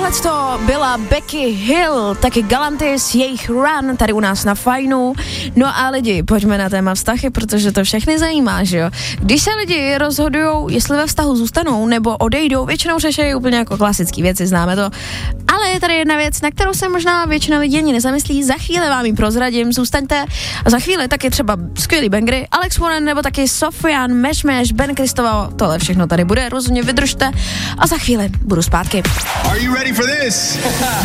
Tohleto byla Becky Hill, taky Galantis, jejich Run, tady u nás na Fajnu. No a lidi, pojďme na téma vztahy, protože to všechny zajímá, že jo. Když se lidi rozhodujou, jestli ve vztahu zůstanou nebo odejdou, většinou řeší úplně jako klasické věci, známe to. Ale je tady jedna věc, na kterou se možná většina lidí ani nezamyslí, za chvíli vám ji prozradím, zůstaňte. A za chvíli taky třeba skvělý bangry, Alex Warren nebo taky Sofian, Mešmeš, Ben Kristova, tohle všechno tady bude, rozhodně vydržte a za chvíli budu zpátky. Are you ready for this?